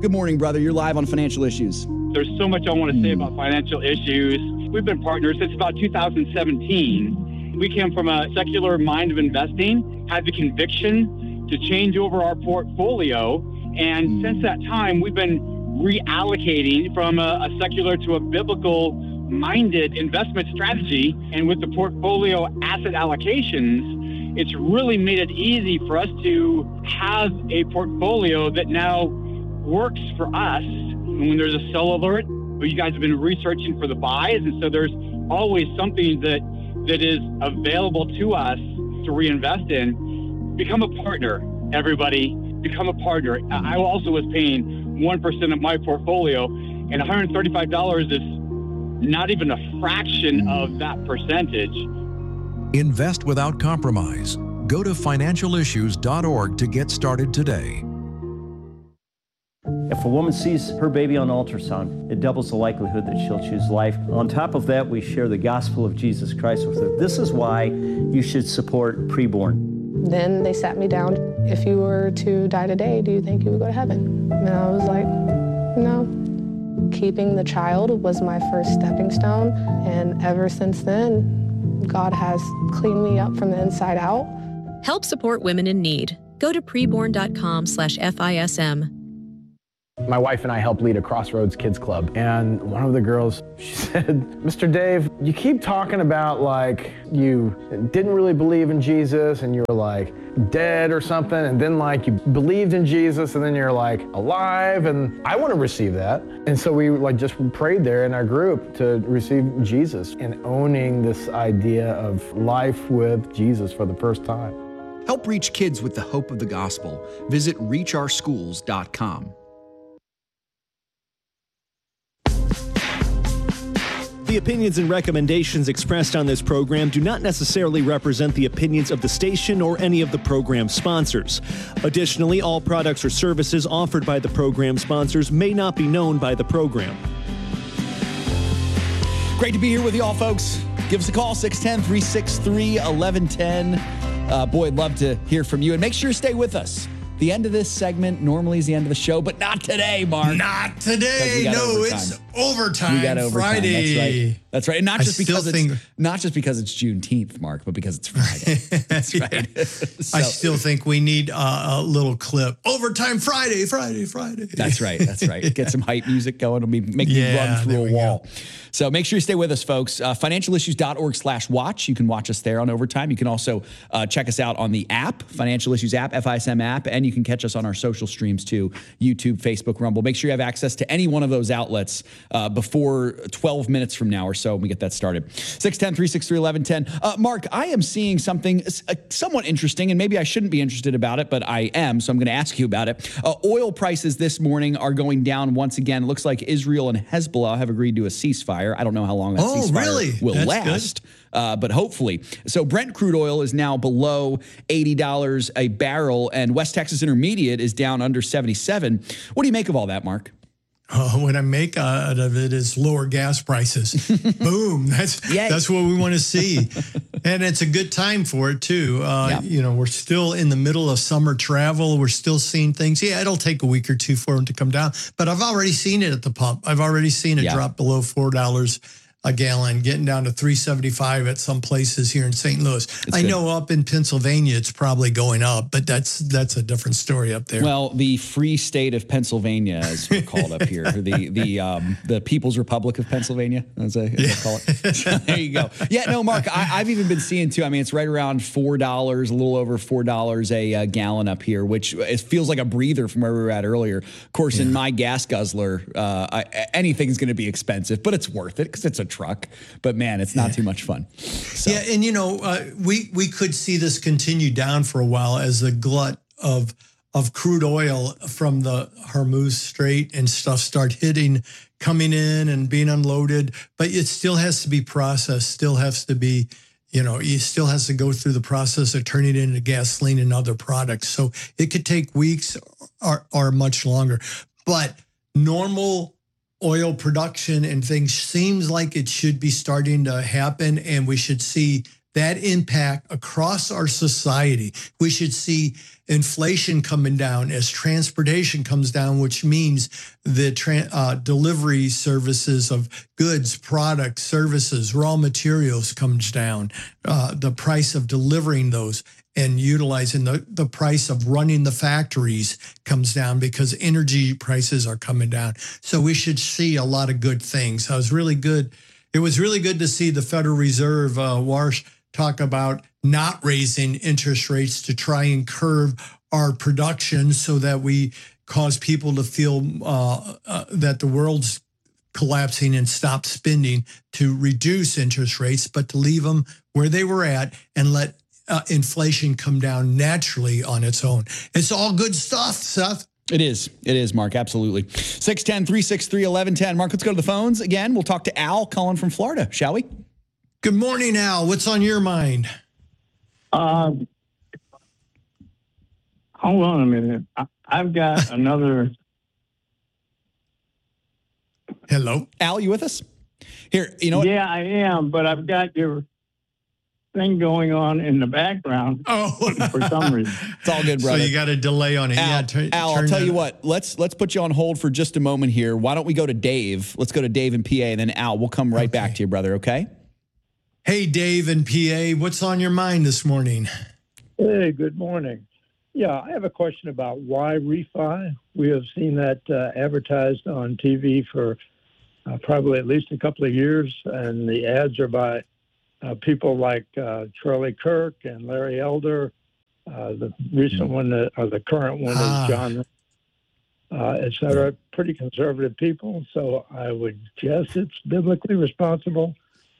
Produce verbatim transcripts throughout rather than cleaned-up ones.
Good morning, brother. You're live on Financial Issues. There's so much I want to say about Financial Issues. We've been partners since about two thousand seventeen. We came from a secular mind of investing, had the conviction to change over our portfolio. And since that time, we've been reallocating from a, a secular to a biblical-minded investment strategy. And with the portfolio asset allocations, it's really made it easy for us to have a portfolio that now works for us. And when there's a sell alert, you guys have been researching for the buys, and so there's always something that that is available to us to reinvest in. Become a partner, everybody. Become a partner. I also was paying one percent of my portfolio, and one hundred thirty-five dollars is not even a fraction of that percentage. Invest without compromise. Go to financial issues dot org to get started today. If a woman sees her baby on ultrasound, it doubles the likelihood that she'll choose life. On top of that, we share the gospel of Jesus Christ with her. This is why you should support Preborn. Then they sat me down. If you were to die today, do you think you would go to heaven? And I was like, no. Keeping the child was my first stepping stone. And ever since then, God has cleaned me up from the inside out. Help support women in need. Go to preborn.com slash FISM. My wife and I helped lead a Crossroads Kids Club, and one of the girls, she said, Mister Dave, you keep talking about like you didn't really believe in Jesus and you were like dead or something, and then like you believed in Jesus and then you're like alive, and I want to receive that. And so we like just prayed there in our group to receive Jesus and owning this idea of life with Jesus for the first time. Help reach kids with the hope of the gospel. Visit reach our schools dot com. The opinions and recommendations expressed on this program do not necessarily represent the opinions of the station or any of the program sponsors. Additionally, all products or services offered by the program sponsors may not be known by the program. Great to be here with you all, folks. Give us a call, six one zero, three six three, one one one zero. Uh, boy, I'd love to hear from you. And make sure you stay with us. The end of this segment normally is the end of the show, but not today, Mark. Not today. No, overtime. it's overtime. We got overtime. Friday. That's right. That's right. And not I just because think... it's not just because it's Juneteenth, Mark, but because it's Friday. That's right. so, I still think we need uh, a little clip. Overtime Friday, Friday, Friday. That's right. That's right. Get some hype music going. It'll be make yeah, me run through a wall. Go. So make sure you stay with us, folks. Uh, financial issues dot org slash watch. You can watch us there on Overtime. You can also uh, check us out on the app, Financial Issues app, F I S M app, and you can catch us on our social streams too, YouTube, Facebook, Rumble. Make sure you have access to any one of those outlets uh, before twelve minutes from now or so when we get that started. six one zero, three six three, one one one zero. Uh, Mark, I am seeing something uh, somewhat interesting, and maybe I shouldn't be interested about it, but I am, so I'm going to ask you about it. Uh, oil prices this morning are going down once again. It looks like Israel and Hezbollah have agreed to a ceasefire. I don't know how long that oh, ceasefire really? will That's last. Uh, but hopefully. So Brent crude oil is now below eighty dollars a barrel, and West Texas Intermediate is down under seventy-seven. What do you make of all that, Mark? Uh, what I make out of it is lower gas prices. Boom. That's Yay. That's what we want to see. And it's a good time for it, too. Uh, yeah. You know, we're still in the middle of summer travel. We're still seeing things. Yeah, it'll take a week or two for them to come down. But I've already seen it at the pump. I've already seen it yeah. drop below four dollars a gallon, getting down to three seventy-five at some places here in Saint Louis. It's I good. know up in Pennsylvania it's probably going up, but that's that's a different story up there. Well, the free state of Pennsylvania, as we're called up here, the the um, the People's Republic of Pennsylvania, as I, as yeah. I call it. So there you go. Yeah, no, Mark, I, I've even been seeing too. I mean, it's right around four dollars, a little over four dollars a uh, gallon up here, which it feels like a breather from where we were at earlier. Of course, yeah. in my gas guzzler, uh, I, anything's going to be expensive, but it's worth it because it's a truck. But man, it's not yeah. too much fun. So. Yeah, and you know, uh, we we could see this continue down for a while as the glut of of crude oil from the Hormuz Strait and stuff start hitting, coming in and being unloaded. But it still has to be processed. Still has to be, you know, it still has to go through the process of turning it into gasoline and other products. So it could take weeks or or much longer. But normal oil production and things seems like it should be starting to happen, and we should see that impact across our society. We should see inflation coming down as transportation comes down, which means the tra- uh, delivery services of goods, products, services, raw materials comes down. Uh, the price of delivering those and utilizing the, the price of running the factories comes down because energy prices are coming down. So we should see a lot of good things. So it was really good. It was really good to see the Federal Reserve, uh, Warsh, talk about not raising interest rates to try and curb our production so that we cause people to feel uh, uh, that the world's collapsing and stop spending, to reduce interest rates, but to leave them where they were at and let uh, inflation come down naturally on its own. It's all good stuff, Seth. It is. It is, Mark. Absolutely. six one zero, three six three, one one one zero. Mark, let's go to the phones again. We'll talk to Al calling from Florida, shall we? Good morning, Al. What's on your mind? Uh, hold on a minute. I, I've got another. Hello? Al, you with us? Here, you know what? Yeah, I am, but I've got your thing going on in the background. Oh, for some reason. It's all good, brother. So you got a delay on it. Al, yeah, turn, Al turn I'll tell that. you what. Let's let's put you on hold for just a moment here. Why don't we go to Dave? Let's go to Dave in P A, and then Al, we'll come right Okay. back to you, brother, okay? Hey, Dave in P A, what's on your mind this morning? Hey, good morning. Yeah, I have a question about why refi. We have seen that uh, advertised on T V for uh, probably at least a couple of years, and the ads are by uh, people like uh, Charlie Kirk and Larry Elder. Uh, the recent one, that, or the current one, Ah. is John, uh, et cetera. Pretty conservative people, so I would guess it's biblically responsible.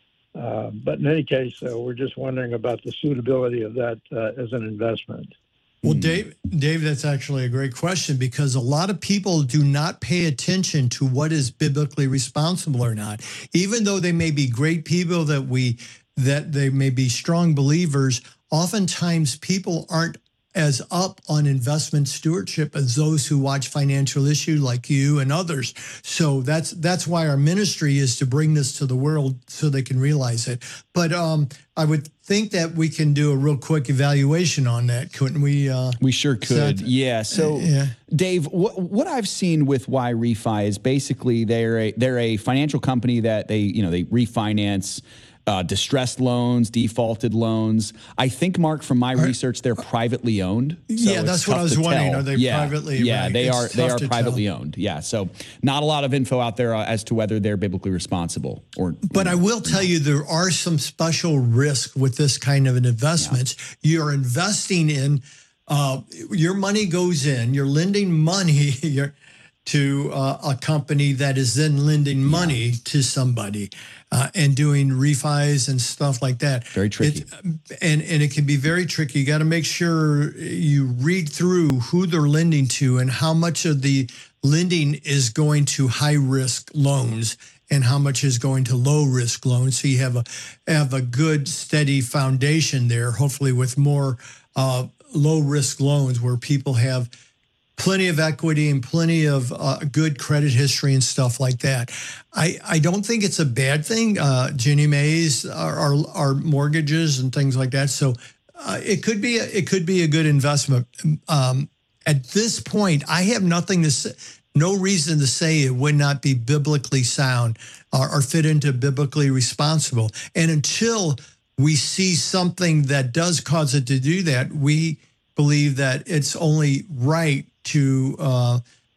Uh, but in any case, uh, we're just wondering about the suitability of that uh, as an investment. Well, Dave, Dave, that's actually a great question, because a lot of people do not pay attention to what is biblically responsible or not. Even though they may be great people, that we that they may be strong believers, oftentimes people aren't as up on investment stewardship as those who watch Financial Issue like you and others. So that's that's why our ministry is to bring this to the world so they can realize it. But um, I would think that we can do a real quick evaluation on that, couldn't we? Uh, We sure could. Seth? Yeah. So, Yeah. Dave, what what I've seen with Y Refi is basically they're a they're a financial company that they you know they refinance uh, distressed loans, defaulted loans. I think, Mark, from my research, they're privately owned. So Yeah, it's that's what tough I was to wondering. tell. Are they yeah. privately- Yeah, right. they It's are. They tough are to privately tell. owned. Yeah. So not a lot of info out there uh, as to whether they're biblically responsible or. But I will tell you, there are some special risks with this kind of an investment. You're investing in, uh, your money goes in, you're lending money you're, to uh, a company that is then lending money to somebody uh, and doing refis and stuff like that. Very tricky. It, and, and it can be very tricky. You got to make sure you read through who they're lending to and how much of the lending is going to high risk loans and how much is going to low risk loans. So you have a have a good steady foundation there, hopefully with more uh, low risk loans where people have plenty of equity and plenty of uh, good credit history and stuff like that. I, I don't think it's a bad thing. Uh, Ginnie Mae's are, are, are mortgages and things like that. So uh, it could be a, it could be a good investment. Um, at this point, I have nothing to say, no reason to say it would not be biblically sound or, or fit into biblically responsible. And until we see something that does cause it to do that, we believe that it's only right to uh,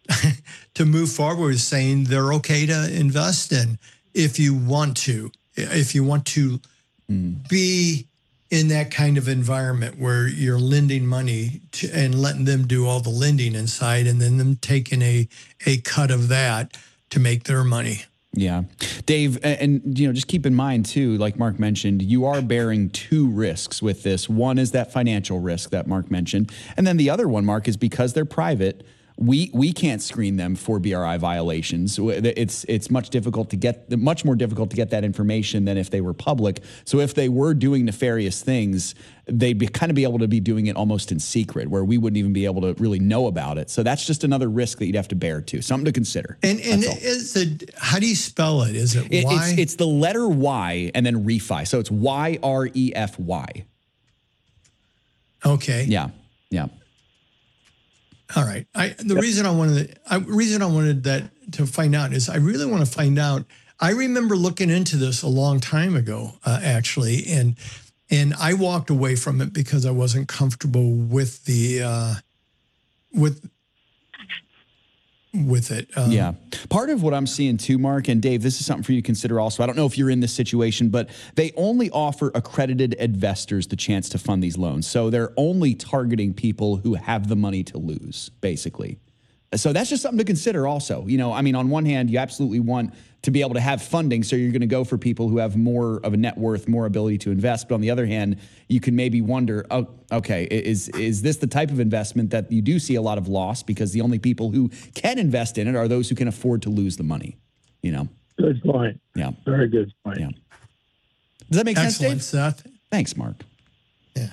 to move forward, saying they're okay to invest in if you want to, if you want to mm. be in that kind of environment where you're lending money to, and letting them do all the lending inside, and then them taking a a cut of that to make their money. Yeah. Dave, and, and, you know, just keep in mind, too, like Mark mentioned, you are bearing two risks with this. One is that financial risk that Mark mentioned. And then the other one, Mark, is because they're private, we we can't screen them for B R I violations. It's it's much difficult to get much more difficult to get that information than if they were public. So if they were doing nefarious things, they'd be kind of be able to be doing it almost in secret, where we wouldn't even be able to really know about it. So that's just another risk that you'd have to bear too. Something to consider. And and is it, how do you spell it? Is it, it Y? It's, it's the letter Y and then refi. So it's Y R E F Y. Okay. Yeah. Yeah. All right. I, the yep. reason I wanted, I, reason I wanted that to find out is I really want to find out. I remember looking into this a long time ago, uh, actually, and and I walked away from it because I wasn't comfortable with the uh, with with it. Um, yeah. Part of what I'm seeing too, Mark, and Dave, this is something for you to consider also. I don't know if you're in this situation, but they only offer accredited investors the chance to fund these loans. So they're only targeting people who have the money to lose, basically. So that's just something to consider also. You know, I mean, on one hand, you absolutely want to be able to have funding, so you're going to go for people who have more of a net worth, more ability to invest. But on the other hand, you can maybe wonder, oh, okay, is is this the type of investment that you do see a lot of loss, because the only people who can invest in it are those who can afford to lose the money, you know? Good point. Yeah. Very good point. Yeah. Does that make Excellent, sense, Dave? Seth. Thanks, Mark. Yeah.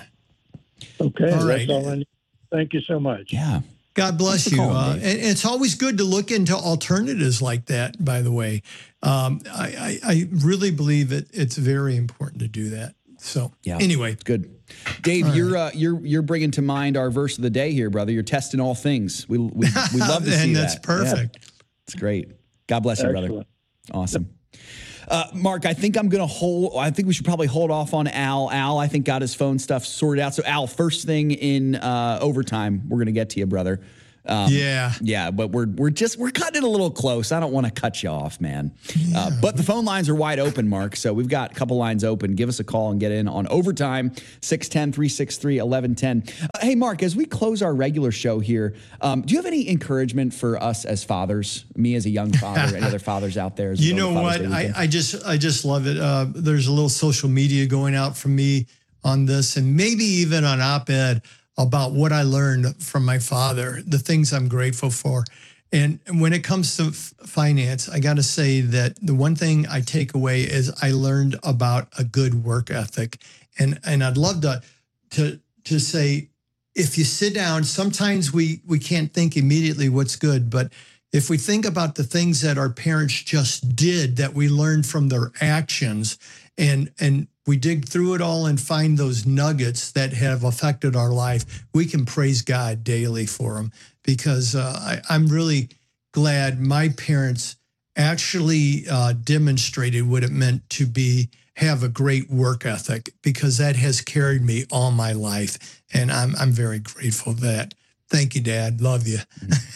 Okay. All that's right. all I need. Thank you so much. Yeah. God bless you. Calling, uh, and it's always good to look into alternatives like that, by the way. Um, I, I, I really believe it, it's very important to do that. So yeah. anyway. Good. Dave, All you're right. uh, you're you're bringing to mind our verse of the day here, brother. You're testing all things. We we, we love to see and that. that's perfect. Yeah. It's great. God bless you, Excellent. brother. Awesome. Uh, Mark, I think I'm going to hold, I think we should probably hold off on Al. Al, I think, got his phone stuff sorted out. So, Al, first thing in uh, overtime, we're going to get to you, brother. Um, yeah. Yeah, but we're we're just, we're cutting it a little close. I don't want to cut you off, man. Yeah. Uh, but the phone lines are wide open, Mark. So we've got a couple lines open. Give us a call and get in on overtime, six one zero, three six three, one one one zero. Uh, hey, Mark, as we close our regular show here, um, do you have any encouragement for us as fathers, me as a young father, any other fathers out there? As we You go to know Father's what? Day I, weekend? I just I just love it. Uh, there's a little social media going out from me on this, and maybe even on op-ed about what I learned from my father, the things I'm grateful for. And when it comes to f- finance, I got to say that the one thing I take away is I learned about a good work ethic. And and I'd love to to to say, if you sit down, sometimes we we can't think immediately what's good, but if we think about the things that our parents just did that we learned from their actions, and and we dig through it all and find those nuggets that have affected our life, we can praise God daily for them, because uh, I, I'm really glad my parents actually uh, demonstrated what it meant to be have a great work ethic, because that has carried me all my life, and I'm I'm very grateful for that. Thank you, Dad. Love you.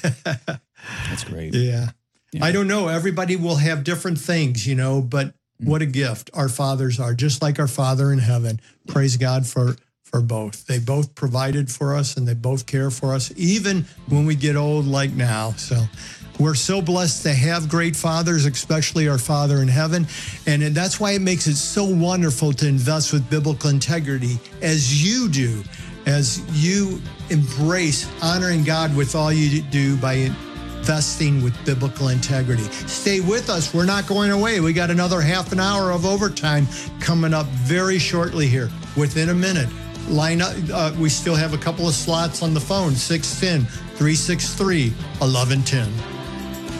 That's great. Yeah. Yeah. I don't know. Everybody will have different things, you know, but what a gift our fathers are, just like our Father in heaven. Praise God for, for both. They both provided for us, and they both care for us, even when we get old like now. So we're so blessed to have great fathers, especially our Father in heaven. And that's why it makes it so wonderful to invest with biblical integrity, as you do, as you embrace honoring God with all you do by investing with biblical integrity. Stay with us. We're not going away. We got another half an hour of overtime coming up very shortly here, within a minute. Line up. Uh, we still have a couple of slots on the phone, six one zero, three six three, one one one zero.